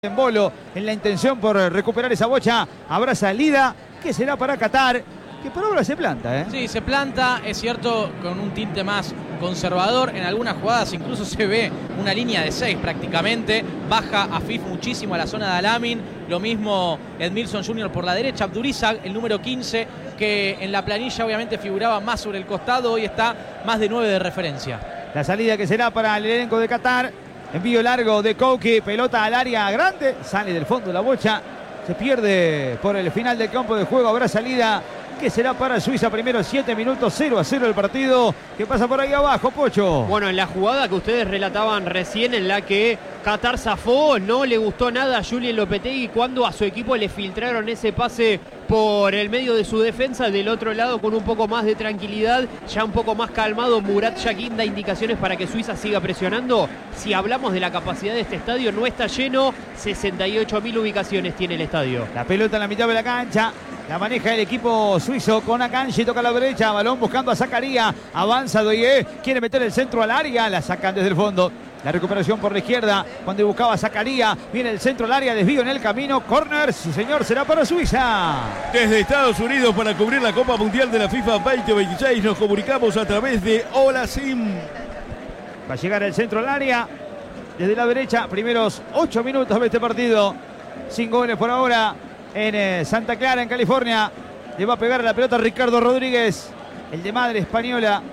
En Bolo, en la intención por recuperar esa bocha, habrá salida que será para Qatar, que por ahora se planta, ¿eh? Sí, se planta, es cierto, con un tinte más conservador. En algunas jugadas incluso se ve una línea de 6 prácticamente. Baja Afif muchísimo a la zona de Al-Amin. Lo mismo Edmilson Jr. por la derecha. Abdurizag, el número 15, que en la planilla obviamente figuraba más sobre el costado. Hoy está más de 9 de referencia. La salida que será para el elenco de Qatar. Envío largo de Kouki, pelota al área grande, sale del fondo la bocha, se pierde por el final del campo de juego, habrá salida que será para Suiza. Primero 7 minutos, 0-0 el partido. ¿Qué pasa por ahí abajo, Pocho? Bueno, en la jugada que ustedes relataban recién, en la que Qatar zafó, no le gustó nada a Julien Lopetegui cuando a su equipo le filtraron ese pase por el medio de su defensa. Del otro lado, con un poco más de tranquilidad, ya un poco más calmado, Murat Yakin da indicaciones para que Suiza siga presionando. Si hablamos de la capacidad de este estadio, no está lleno, 68.000 ubicaciones tiene el estadio. La pelota en la mitad de la cancha, la maneja el equipo suizo con Akanji, toca a la derecha, balón buscando a Zakaria, avanza Doye, quiere meter el centro al área, la sacan desde el fondo. La recuperación por la izquierda, cuando buscaba a Zakaria, viene el centro al área, desvío en el camino, córner, sí señor, será para Suiza. Desde Estados Unidos para cubrir la Copa Mundial de la FIFA 2026 nos comunicamos a través de Hola Sim. Va a llegar el centro al área, desde la derecha, primeros 8 minutos de este partido, sin goles por ahora en Santa Clara, en California. Le va a pegar a la pelota Ricardo Rodríguez, el de madre española,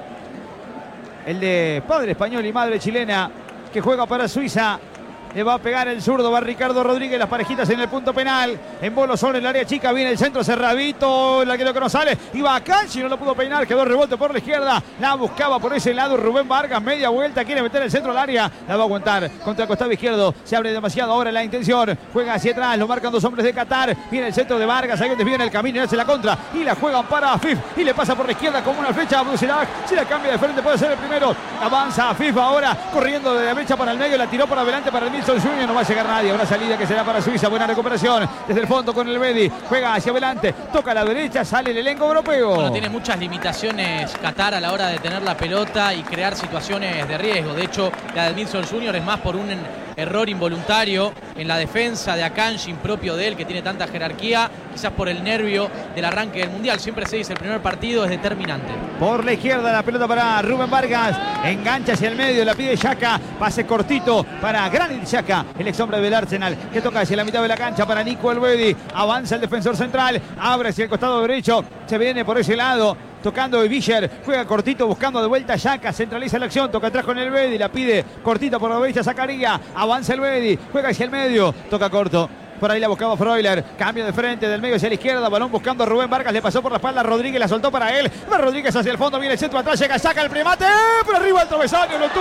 el de padre español y madre chilena, que juega para Suiza. Le va a pegar el zurdo, va Ricardo Rodríguez, las parejitas en el punto penal. En Bolo sobre el área chica, viene el centro cerradito, la que no sale. Iba a Kanji, no lo pudo peinar, quedó rebote por la izquierda. La buscaba por ese lado Rubén Vargas, media vuelta, quiere meter el centro al área. La va a aguantar contra el costado izquierdo. Se abre demasiado ahora la intención. Juega hacia atrás, lo marcan dos hombres de Qatar. Viene el centro de Vargas, ahí donde viene el camino y hace la contra. Y la juegan para Afif. Y le pasa por la izquierda como una flecha a Abdurizag. Si la cambia de frente puede ser el primero. Avanza Afif ahora, corriendo de la derecha para el medio. La tiró para adelante para el Edmilson Jr. No va a llegar nadie. Una salida que será para Suiza. Buena recuperación desde el fondo con el Bedi. Juega hacia adelante. Toca a la derecha. Sale el elenco europeo. Bueno, tiene muchas limitaciones Qatar a la hora de tener la pelota y crear situaciones de riesgo. De hecho, la de Edmilson Jr. es más por un error involuntario en la defensa de Akanji, impropio de él, que tiene tanta jerarquía. Quizás por el nervio del arranque del Mundial. Siempre se dice, el primer partido es determinante. Por la izquierda la pelota para Rubén Vargas. Engancha hacia el medio. La pide Xhaka. Pase cortito para Granit Xhaka, el ex hombre del Arsenal, que toca hacia la mitad de la cancha para Nico Elvedi. Avanza el defensor central. Abre hacia el costado derecho. Se viene por ese lado. Tocando Vilcher, juega cortito, buscando de vuelta Xhaka, centraliza la acción, toca atrás con el Bedi, la pide cortita por la derecha Zakaria, avanza el Bedi, juega hacia el medio, toca corto. Por ahí la buscaba Freuler, cambio de frente del medio hacia la izquierda, balón buscando a Rubén Vargas, le pasó por la espalda a Rodríguez, la soltó para él. Va Rodríguez hacia el fondo, viene el centro atrás, llega, saca el primate, por arriba el travesaño, lo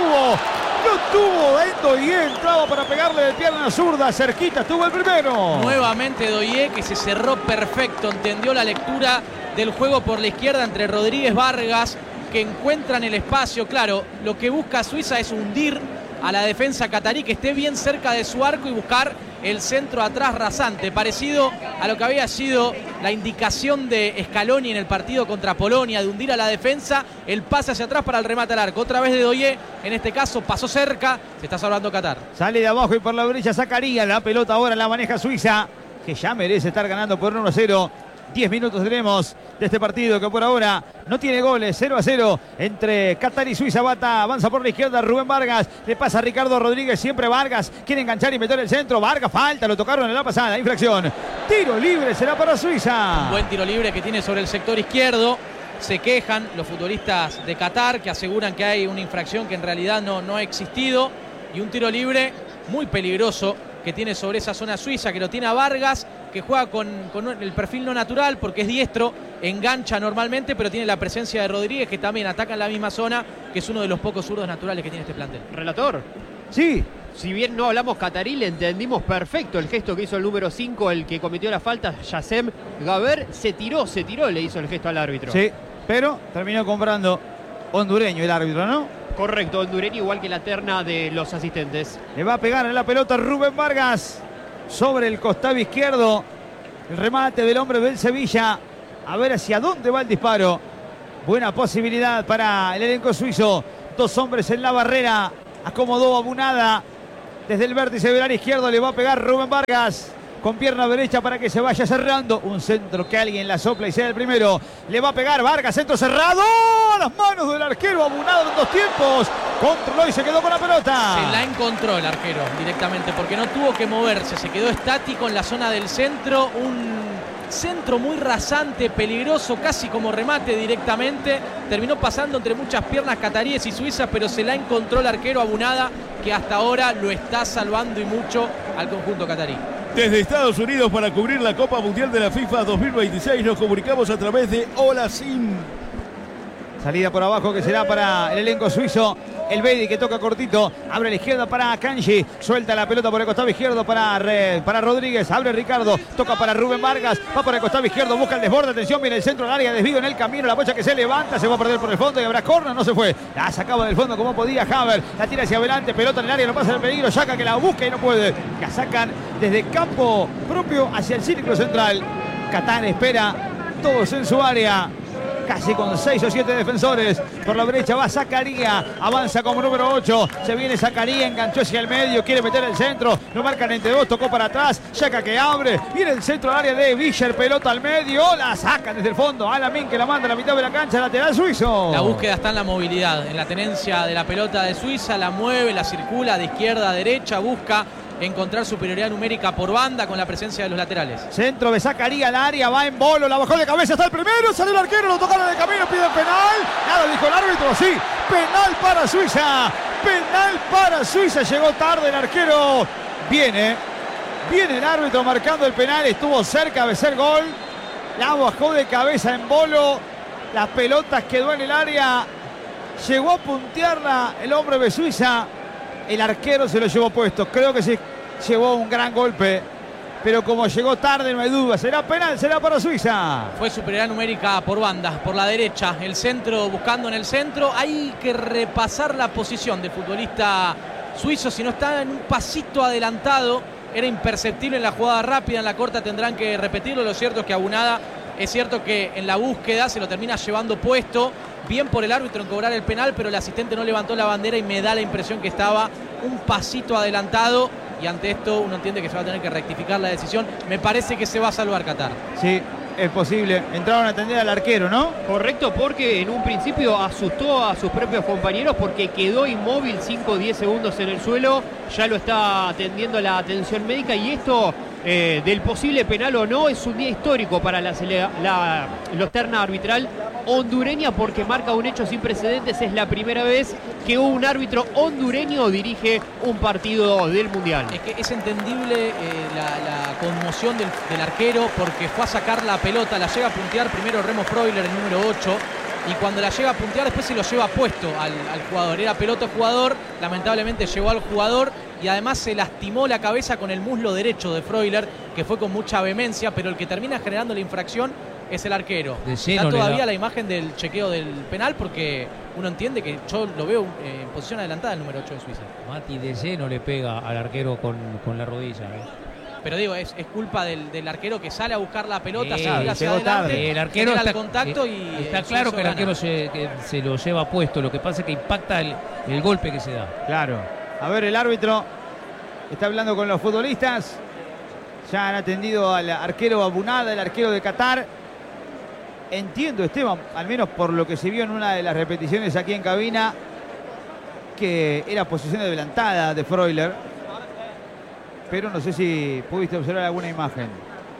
tuvo Doye, entraba para pegarle de pierna zurda, cerquita, tuvo el primero. Nuevamente Doye, que se cerró perfecto, entendió la lectura del juego por la izquierda entre Rodríguez Vargas, que encuentran el espacio. Claro, lo que busca Suiza es hundir a la defensa catarí, que esté bien cerca de su arco y buscar el centro atrás rasante, parecido a lo que había sido la indicación de Scaloni en el partido contra Polonia, de hundir a la defensa, el pase hacia atrás para el remate al arco. Otra vez de Doye, en este caso pasó cerca, se está salvando Qatar. Sale de abajo y por la derecha Zakaria, la pelota ahora la maneja Suiza, que ya merece estar ganando por 1-0. 10 minutos tenemos de este partido que por ahora no tiene goles. 0-0 entre Qatar y Suiza. Avanza por la izquierda Rubén Vargas, le pasa a Ricardo Rodríguez, siempre Vargas quiere enganchar y meter el centro. Vargas, falta, lo tocaron en la pasada, infracción. Tiro libre será para Suiza. Un buen tiro libre que tiene sobre el sector izquierdo. Se quejan los futbolistas de Qatar, que aseguran que hay una infracción que en realidad no ha existido, y un tiro libre muy peligroso que tiene sobre esa zona suiza, que lo tiene a Vargas, que juega con el perfil no natural porque es diestro, engancha normalmente, pero tiene la presencia de Rodríguez, que también ataca en la misma zona, que es uno de los pocos zurdos naturales que tiene este plantel. Relator. Sí. Si bien no hablamos catarí, le entendimos perfecto el gesto que hizo el número 5, el que cometió la falta, Yassem Gaber. Se tiró, le hizo el gesto al árbitro. Sí, pero terminó comprando hondureño el árbitro, ¿no? Correcto, hondureño, igual que la terna de los asistentes. Le va a pegar en la pelota Rubén Vargas sobre el costado izquierdo. El remate del hombre del Sevilla. A ver hacia dónde va el disparo. Buena posibilidad para el elenco suizo. Dos hombres en la barrera. Acomodó a Bunada. Desde el vértice del área izquierdo le va a pegar Rubén Vargas. Con pierna derecha para que se vaya cerrando. Un centro que alguien la sopla y sea el primero. Le va a pegar Vargas, centro cerrado. A las manos del arquero Abunado en 2 tiempos. Controló y se quedó con la pelota. Se la encontró el arquero directamente porque no tuvo que moverse. Se quedó estático en la zona del centro. Un centro muy rasante, peligroso, casi como remate directamente. Terminó pasando entre muchas piernas cataríes y suizas, pero se la encontró el arquero Abunada, que hasta ahora lo está salvando y mucho al conjunto catarí. Desde Estados Unidos para cubrir la Copa Mundial de la FIFA 2026 nos comunicamos a través de Hola Sim. Salida por abajo que será para el elenco suizo. El Beidi que toca cortito. Abre a la izquierda para Kanji. Suelta la pelota por el costado izquierdo para Rodríguez. Abre Ricardo. Toca para Rubén Vargas. Va por el costado izquierdo. Busca el desborde. Atención, viene el centro del área. Desvío en el camino. La bocha que se levanta. Se va a perder por el fondo y habrá córner. No se fue. La sacaba del fondo como podía Haver. La tira hacia adelante. Pelota en el área. No pasa el peligro. Yaka que la busca y no puede. La sacan desde campo propio hacia el círculo central. Qatar espera. Todos en su área. Casi con 6 o 7 defensores. Por la derecha va Zakaria. Avanza como número 8. Se viene Zakaria. Enganchó hacia el medio. Quiere meter el centro. Lo marcan entre 2. Tocó para atrás. Yaka que abre. Viene el centro al área de Villar. Pelota al medio. La sacan desde el fondo. Alamin que la manda a la mitad de la cancha. Lateral suizo. La búsqueda está en la movilidad. En la tenencia de la pelota de Suiza. La mueve, la circula de izquierda a derecha. Busca encontrar superioridad numérica por banda con la presencia de los laterales. Centro de Zakaria al área, va en Bolo, la bajó de cabeza, está el primero, salió el arquero, lo tocaron de camino, piden penal. Nada dijo el árbitro, sí, penal para Suiza. Penal para Suiza, llegó tarde el arquero. Viene el árbitro marcando el penal, estuvo cerca de ser gol. La bajó de cabeza en Bolo, la pelota quedó en el área. Llegó a puntearla el hombre de Suiza. El arquero se lo llevó puesto. Creo que se llevó un gran golpe. Pero como llegó tarde, no hay duda. Será penal, será para Suiza. Fue superioridad numérica por bandas, por la derecha. El centro, buscando en el centro. Hay que repasar la posición del futbolista suizo. Si no está en un pasito adelantado, era imperceptible en la jugada rápida. En la corta tendrán que repetirlo. Lo cierto es que Abunada, es cierto que en la búsqueda se lo termina llevando puesto. Bien por el árbitro en cobrar el penal, pero el asistente no levantó la bandera y me da la impresión que estaba un pasito adelantado. Y ante esto uno entiende que se va a tener que rectificar la decisión. Me parece que se va a salvar Qatar. Sí, es posible. Entraron a atender al arquero, ¿no? Correcto, porque en un principio asustó a sus propios compañeros porque quedó inmóvil 5 o 10 segundos en el suelo. Ya lo está atendiendo la atención médica y esto del posible penal o no es un día histórico para la terna arbitral hondureña porque marca un hecho sin precedentes. Es la primera vez que un árbitro hondureño dirige un partido del Mundial. Es que es entendible la conmoción del arquero porque fue a sacar la pelota, la llega a puntear primero Remo Freuler, el número 8, y cuando la llega a puntear después se lo lleva puesto al jugador. Era pelota jugador, lamentablemente llegó al jugador y además se lastimó la cabeza con el muslo derecho de Freuler, que fue con mucha vehemencia, pero el que termina generando la infracción es el arquero. Está todavía la imagen del chequeo del penal porque uno entiende que yo lo veo en posición adelantada el número 8 de Suiza. Mati de lleno le pega al arquero con la rodilla. Pero digo, es culpa del arquero que sale a buscar la pelota, se tira hacia llegó adelante, tarde. El arquero está está, el contacto y está claro que el arquero se lo lleva puesto. Lo que pasa es que impacta el golpe que se da. Claro. A ver, el árbitro está hablando con los futbolistas. Ya han atendido al arquero Abunada, el arquero de Qatar. Entiendo, Esteban, al menos por lo que se vio en una de las repeticiones aquí en cabina, que era posición adelantada de Freuler. Pero no sé si pudiste observar alguna imagen.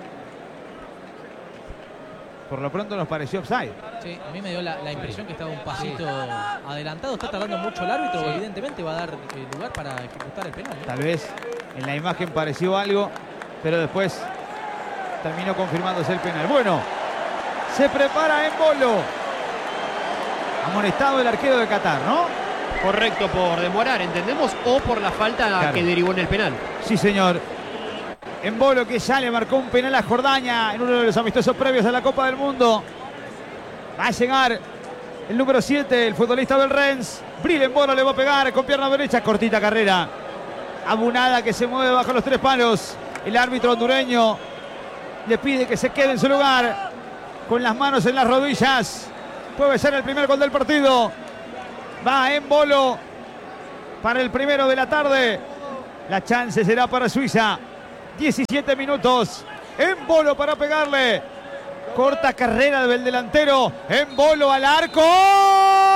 Por lo pronto nos pareció offside. Sí, a mí me dio la impresión que estaba un pasito adelantado. Está tardando mucho el árbitro, evidentemente va a dar lugar para ejecutar el penal. Tal vez en la imagen pareció algo, pero después terminó confirmándose el penal. Bueno, se prepara en Bolo. Amonestado el arquero de Qatar, ¿no? Correcto, por demorar, entendemos, o por la falta que derivó en el penal. Sí, señor. En Bolo que ya le marcó un penal a Jordania en uno de los amistosos previos a la Copa del Mundo. Va a llegar el número 7, el futbolista del Rennes. Bril en Bolo le va a pegar con pierna derecha, cortita carrera. Abunada que se mueve bajo los 3 palos. El árbitro hondureño le pide que se quede en su lugar con las manos en las rodillas. Puede ser el primer gol del partido. Va en Bolo para el primero de la tarde. La chance será para Suiza. 17 minutos. Embolo para pegarle. Corta carrera del delantero. Embolo al arco.